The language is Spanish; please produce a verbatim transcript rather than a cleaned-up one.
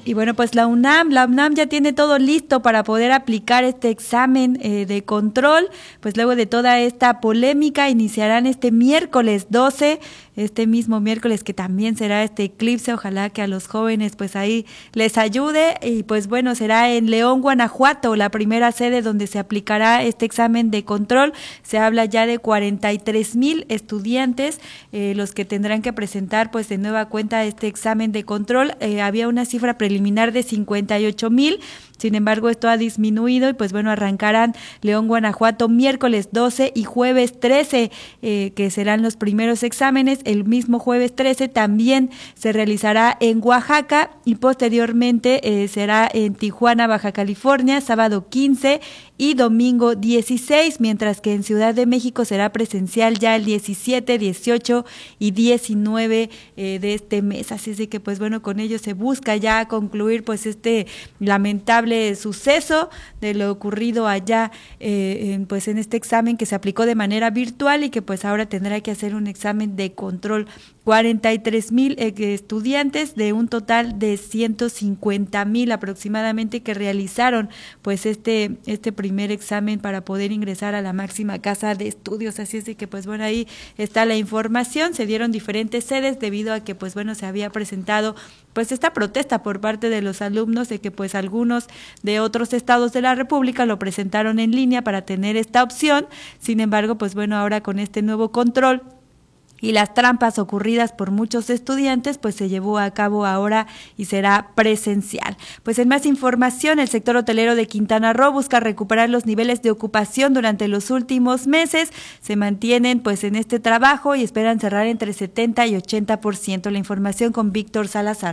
Y bueno, pues la UNAM, la UNAM ya tiene todo listo para poder aplicar este examen eh, de control, pues luego de toda esta polémica iniciarán este miércoles doce, este mismo miércoles que también será este eclipse, ojalá que a los jóvenes pues ahí les ayude y pues bueno, será en León, Guanajuato, la primera sede donde se aplicará este examen de control. Se habla ya de cuarenta y tres mil estudiantes, eh, los que tendrán que presentar pues de nueva cuenta este examen de control. Eh, había una cifra preliminar de cincuenta y ocho mil, sin embargo esto ha disminuido y pues bueno, arrancarán León, Guanajuato miércoles doce y jueves trece, eh, que serán los primeros exámenes. El mismo jueves trece también se realizará en Oaxaca y posteriormente eh, será en Tijuana, Baja California, sábado quince y domingo dieciséis, mientras que en Ciudad de México será presencial ya el diecisiete, dieciocho y diecinueve eh, de este mes. Así es de que pues bueno, con ello se busca ya concluir pues este lamentable suceso de lo ocurrido allá eh, en, pues en este examen que se aplicó de manera virtual y que pues ahora tendrá que hacer un examen de control. cuarenta y tres mil eh, estudiantes de un total de ciento cincuenta mil aproximadamente que realizaron pues este este primer examen para poder ingresar a la máxima casa de estudios. Así es de que pues bueno, ahí está la información. Se dieron diferentes sedes debido a que pues bueno, se había presentado pues esta protesta por parte de los alumnos de que pues algunos de otros estados de la República lo presentaron en línea para tener esta opción. Sin embargo, pues bueno, ahora con este nuevo control y las trampas ocurridas por muchos estudiantes, pues se llevó a cabo ahora y será presencial. Pues en más información, el sector hotelero de Quintana Roo busca recuperar los niveles de ocupación durante los últimos meses. Se mantienen pues en este trabajo y esperan cerrar entre setenta y ochenta por ciento. La información con Víctor Salazar.